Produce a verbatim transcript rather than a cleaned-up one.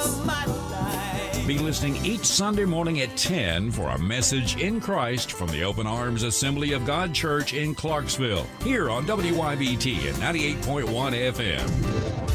Be listening each Sunday morning at ten for a message in Christ from the Open Arms Assembly of God Church in Clarksville, here on W Y B T at ninety-eight point one F M.